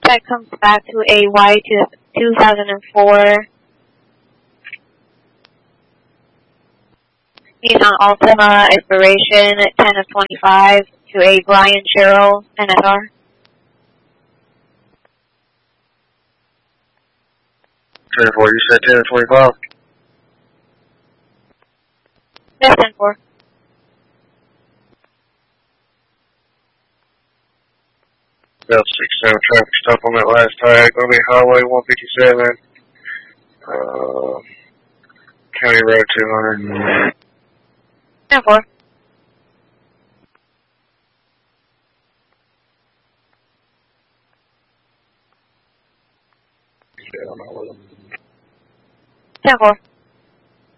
Suspect comes back to a Y 2004 Nissan Altima expiration 10 of 25 to a Brian Sherrill NSR. 10-4, you said 10 of 25? Yes, 10-4. About 6-7 traffic stop on that last tag. Gonna be Highway 157, County Road 200. 10-4. Yeah, I'm not with them. 10-4.